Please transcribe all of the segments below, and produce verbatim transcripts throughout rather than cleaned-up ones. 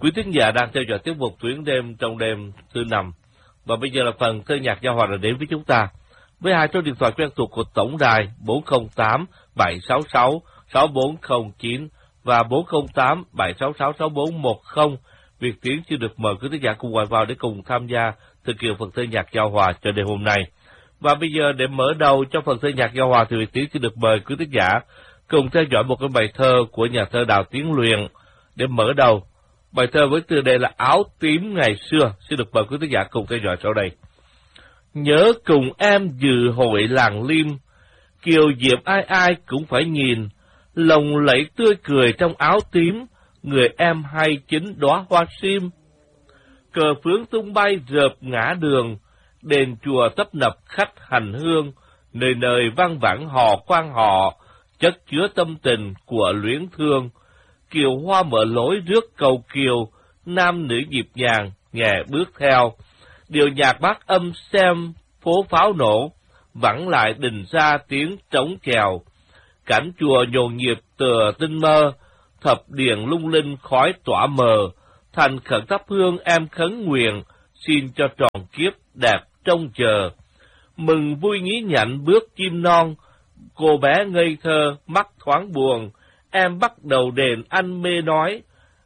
Quý thính giả đang theo dõi tiết mục Tuyến đêm trong đêm thứ năm, và bây giờ là phần thơ nhạc giao hòa đến với chúng ta với hai số điện thoại quen thuộc của tổng đài bốn không tám bảy sáu sáu sáu bốn không chín và bốn không tám bảy sáu sáu sáu bốn một không. Việt Tiến chưa được mời quý thính giả cùng gọi vào để cùng tham gia thực hiện phần thơ nhạc giao hòa cho đêm hôm nay. Và bây giờ để mở đầu cho phần thơ nhạc giao hòa thì Việt Tiến chưa được mời quý thính giả cùng theo dõi một cái bài thơ của nhà thơ Đào Tiến Luyện. Để mở đầu bài thơ với tựa đề là Áo Tím Ngày Xưa, xin được mời quý thính giả cùng theo dõi sau đây. Nhớ cùng em dự hội làng Lim, kiều diệm ai ai cũng phải nhìn, lồng lẫy tươi cười trong áo tím, người em hay chính đóa hoa sim. Cờ phướng tung bay rợp ngã đường, đền chùa tấp nập khách hành hương, nơi nơi vang vẳng hò quan họ, chất chứa tâm tình của luyến thương. Kiều hoa mở lối rước cầu kiều, nam nữ nhịp nhàng nhẹ bước theo. Điều nhạc bát âm xem phố pháo nổ, vẳng lại đình ra tiếng trống chèo. Cảnh chùa nhộn nhịp tựa tinh mơ, thập điện lung linh khói tỏa mờ. Thành khẩn thắp hương em khấn nguyện, xin cho tròn kiếp đẹp trông chờ. Mừng vui nhí nhảnh bước chim non, cô bé ngây thơ mắt thoáng buồn. Em bắt đầu đền anh mê nói,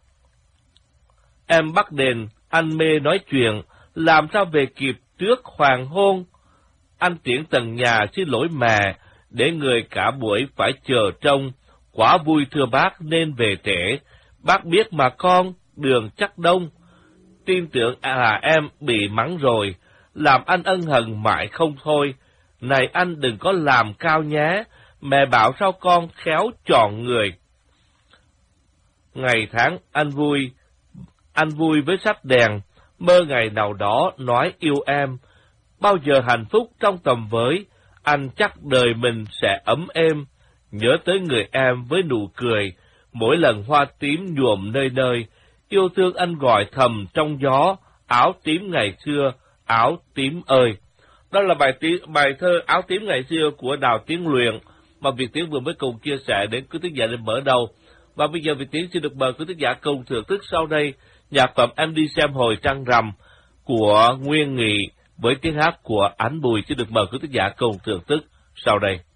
em bắt đền anh mê nói chuyện, làm sao về kịp trước hoàng hôn. Anh tiễn tầng nhà xin lỗi mẹ, để người cả buổi phải chờ trông. Quá vui thưa bác nên về trễ, bác biết mà con, đường chắc đông. Tin tưởng là em bị mắng rồi, làm anh ân hận mãi không thôi. Này anh đừng có làm cao nhé, mẹ bảo sao con khéo chọn người. Ngày tháng anh vui, anh vui với sách đèn, mơ ngày nào đó nói yêu em. Bao giờ hạnh phúc trong tầm với, anh chắc đời mình sẽ ấm êm. Nhớ tới người em với nụ cười, mỗi lần hoa tím nhuộm nơi nơi. Yêu thương anh gọi thầm trong gió, áo tím ngày xưa, áo tím ơi. Đó là bài, tí, bài thơ Áo Tím Ngày Xưa của Đào Tiến Luyện mà Việt Tiến vừa mới cùng chia sẻ đến quý thính giả để mở đầu. Và bây giờ Việt Tiến xin được mời quý thính giả cùng thưởng thức sau đây nhạc phẩm Em Đi Xem Hồi Trăng Rằm của Nguyên Nghị với tiếng hát của Ánh Bùi. Xin được mời quý thính giả cùng thưởng thức sau đây.